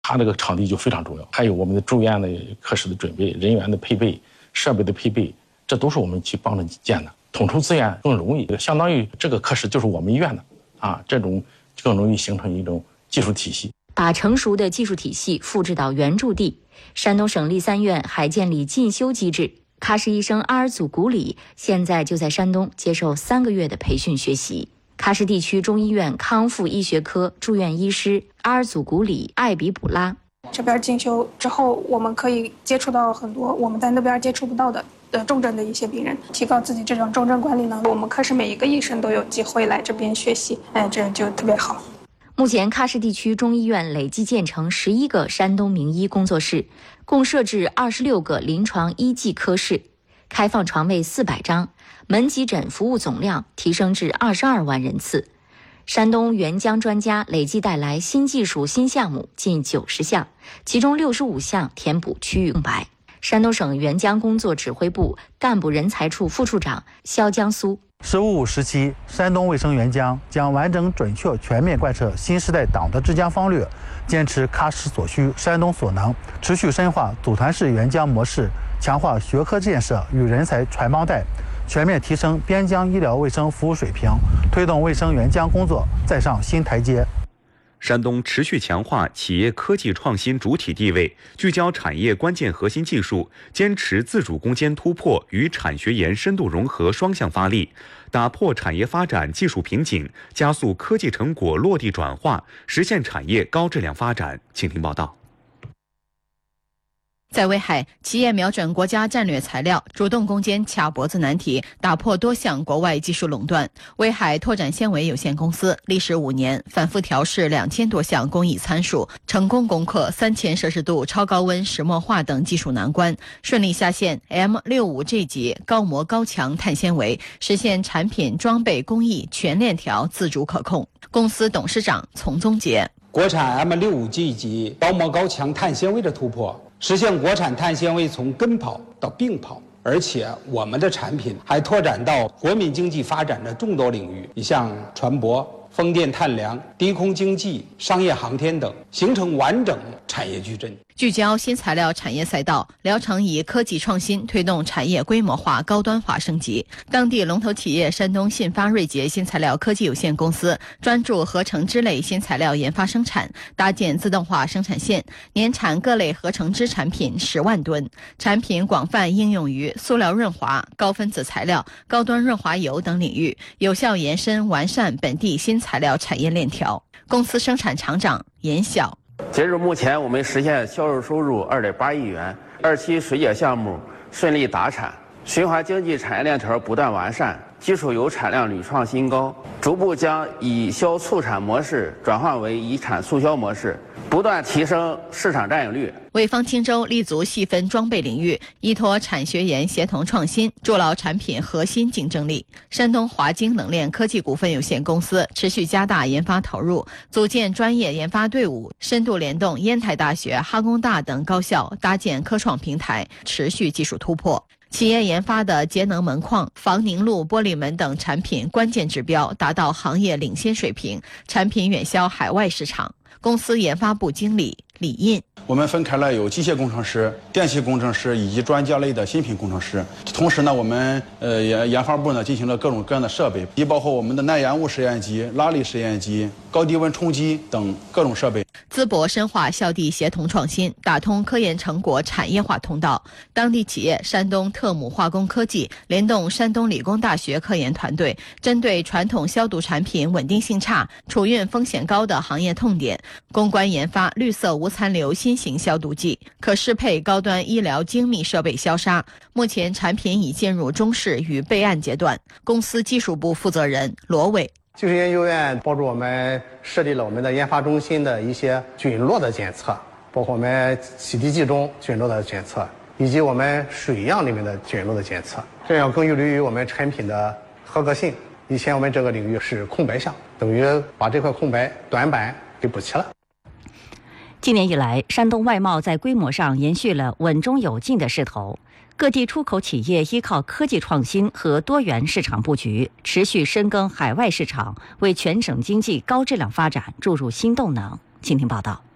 它这个场地就非常重要。还有我们的住院的科室的准备、人员的配备、设备的配备，这都是我们去帮着建的。统筹资源更容易，相当于这个科室就是我们医院的这种更容易形成一种技术体系。 把成熟的技术体系复制到原驻地，山东省立三院还建立进修机制。喀什医生阿尔祖古里现在就在山东接受3个月的培训学习。喀什地区中医院康复医学科住院医师阿尔祖古里艾比卜拉， 这边进修之后，我们可以接触到很多我们在那边接触不到的重症的一些病人，提高自己这种重症管理能力。我们科室每一个医生都有机会来这边学习，这就特别好。 目前喀什地区中医院累计建成11个山东名医工作室，共设置26个临床医技科室，开放床位400张，门急诊服务总量提升至22万人次。山东援疆专家累计带来新技术新项目近90项，其中65项填补区域空白。山东省援疆工作指挥部干部人才处副处长肖江苏 “15+5”时期，山东卫生援疆将完整、准确、全面贯彻新时代党的治疆方略，坚持喀什所需、山东所能，持续深化组团式援疆模式，强化学科建设与人才传帮带，全面提升边疆医疗卫生服务水平，推动卫生援疆工作再上新台阶。 山东持续强化企业科技创新主体地位，聚焦产业关键核心技术，坚持自主攻坚突破与产学研深度融合双向发力，打破产业发展技术瓶颈，加速科技成果落地转化，实现产业高质量发展。请听报道。 在威海，企业瞄准国家战略材料，主动攻坚卡脖子难题，打破多项国外技术垄断。威海拓展纤维有限公司历时5年，反复调试2000多项工艺参数，成功攻克3000摄氏度超高温石墨化等技术难关，顺利下线 M65G 级高模高强碳纤维，实现产品装备工艺全链条自主可控。公司董事长丛宗杰： 国产 M65G 级高模高强碳纤维的突破，实现国产碳纤维从跟跑到并跑，而且我们的产品还拓展到国民经济发展的众多领域，你像船舶、风电、碳粮、低空经济、商业航天等，形成完整产业矩阵。 聚焦新材料产业赛道，聊城以科技创新推动产业规模化、高端化升级。当地龙头企业山东信发瑞捷新材料科技有限公司专注合成脂类新材料研发生产，搭建自动化生产线，年产各类合成脂产品10万吨，产品广泛应用于塑料润滑、高分子材料、高端润滑油等领域，有效延伸完善本地新材料产业链条。公司生产厂长严晓： 截至目前，我们实现销售收入2.8亿元，2期水解项目顺利达产，循环经济产业链条不断完善，基础油产量屡创新高，逐步将以销促产模式转换为以产促销模式，不断提升市场占有率。 潍坊青州立足细分装备领域，依托产学研协同创新，筑牢产品核心竞争力。山东华晶冷链科技股份有限公司持续加大研发投入，组建专业研发队伍，深度联动烟台大学、哈工大等高校，搭建科创平台，持续技术突破。企业研发的节能门框、防凝露玻璃门等产品关键指标达到行业领先水平，产品远销海外市场。公司研发部经理李印： 我们分开了有机械工程师、电气工程师以及专家类的新品工程师。同时呢，我们研发部呢进行了各种各样的设备，也包括我们的耐盐物实验机、拉力实验机、高低温冲击等各种设备。 淄博深化校地协同创新，打通科研成果产业化通道。当地企业山东特姆化工科技联动山东理工大学科研团队，针对传统消毒产品稳定性差、储运风险高的行业痛点，攻关研发绿色无残留新型消毒剂，可适配高端医疗精密设备消杀。目前产品已进入中试与备案阶段。公司技术部负责人罗伟： 技术研究院帮助我们设立了我们的研发中心的一些菌落的检测，包括我们洗涤剂中菌落的检测，以及我们水样里面的菌落的检测，这样更有利于我们产品的合格性。以前我们这个领域是空白项，等于把这块空白短板给补齐了。 今年以来，山东外贸在规模上延续了稳中有进的势头。各地出口企业依靠科技创新和多元市场布局，持续深耕海外市场，为全省经济高质量发展注入新动能。请听报道。